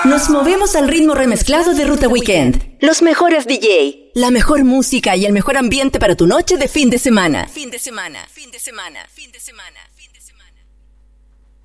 Nos movemos al ritmo remezclado de Ruta Weekend. Los mejores DJ, la mejor música y el mejor ambiente para tu noche de fin de semana. Fin de semana, fin de semana, fin de semana, fin de semana.